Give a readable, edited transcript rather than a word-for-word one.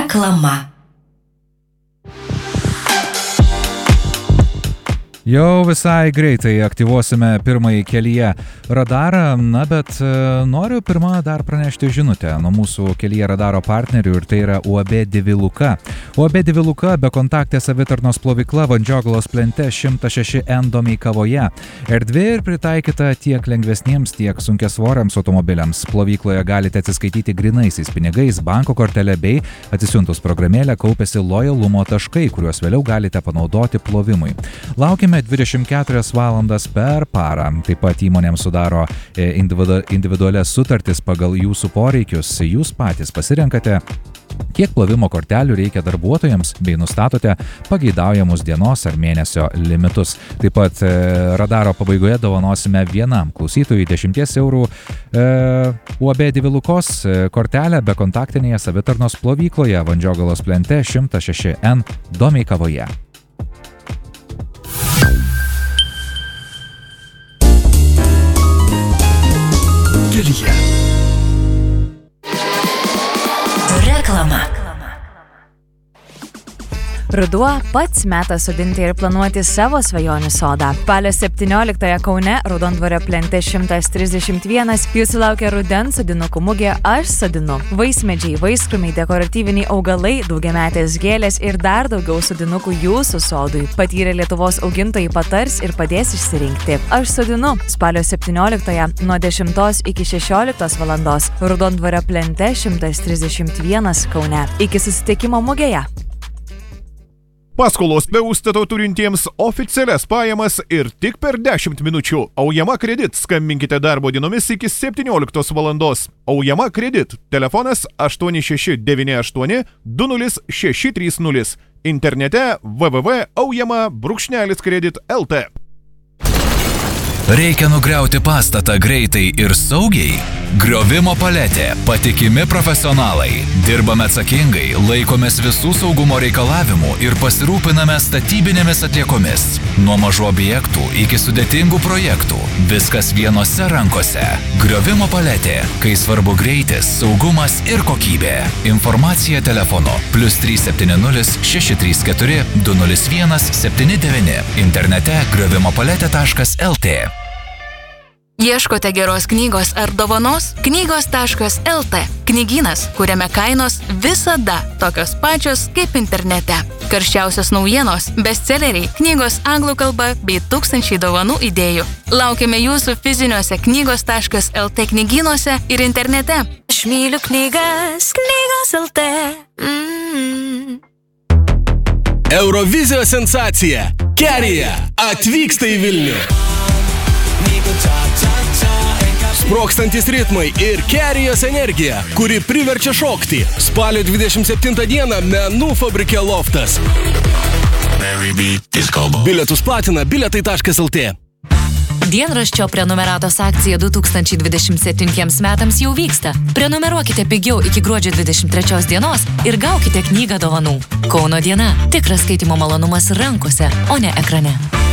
Reklama. Jau visai greitai aktyvuosime pirmąjį kelyje radarą, bet noriu pirmą dar pranešti žinutę nuo mūsų kelyje radaro partnerių ir tai yra UAB Diviluka. UAB Diviluka bekontaktė savitarnos plovykla Vandžiogalos plente 106N Domeikavoje. Erdvė ir pritaikyta tiek lengvesniems, tiek sunkiasvoriams automobiliams. Plovykloje galite atsiskaityti grynaisiais pinigais, banko kortelė bei atsisiuntus programėlę kaupiasi lojalumo taškai, kuriuos vėliau galite panaudoti plovimui. Laukime 24 valandas per parą. Taip pat įmonėms sudaro individualias sutartis pagal jūsų poreikius. Jūs patys pasirenkate, kiek plovimo kortelių reikia darbuotojams bei nustatote pageidaujamus dienos ar mėnesio limitus. Taip pat radaro pabaigoje dovanosime vienam klausytojui 10 eurų UAB Divilukos kortelę bekontaktinėje savitarnos plovykloje Vandžiogalos plente 106N Domeikavoje. Kelyje. Reklama. Ruduo pats metas sodinti ir planuoti savo svajonių sodą. Spalio 17 Kaune, Raudondvario plente 131, jūsų laukia rudens sodinukų mugė Aš sodinu. Vaismedžiai, vaiskrūmiai, dekoratyviniai augalai, daugiametės gėlės ir dar daugiau sodinukų jūsų sodui. Patyrę Lietuvos augintojai patars ir padės išsirinkti. Aš sodinu. Spalio 17 nuo 10 iki 16 valandos. Raudondvario plente 131 Kaune. Iki susitikimo mugėje. Paskolos be užstato turintiems oficialias pajamas ir tik per 10 minučių. Aujama kredit. Skambinkite darbo dienomis iki 17 valandos. Aujama kredit. Telefonas 8698 20630. Internete www.aujama-kredit.lt. Reikia nugriauti pastatą greitai ir saugiai? Griovimo paletė. Patikimi profesionalai. Dirbame atsakingai, laikomės visų saugumo reikalavimų ir pasirūpiname statybinėmis atliekomis. Nuo mažų objektų iki sudėtingų projektų. Viskas vienose rankose. Griovimo paletė. Kai svarbu greitis, saugumas ir kokybė. Informacija telefonu +370 634 201 79. Internete griovimopaletė.lt. Ieškote geros knygos ar dovanos? Knygos.lt. Knygynas, kuriame kainos visada tokios pačios kaip internete. Karščiausios naujienos, bestselleriai, knygos anglų kalba bei tūkstančiai dovanų idėjų. Laukiame jūsų fiziniuose knygos.lt knygynuose ir internete. Aš myliu knygas, knygos.lt. Eurovizijos sensacija. Kerija atvyksta į Vilnių. Sprogstantis ritmai ir Kerijos energija, kuri priverčia šokti. Spalio 27 dieną Menų fabrike Loftas. Bilietus platina bilietai.lt. Dienraščio prenumeratos akcija 2027 metams jau vyksta. Prenumeruokite pigiau iki gruodžio 23 dienos ir gaukite knygą dovanų. Kauno diena. Tikras skaitimo malonumas rankose, o ne ekrane.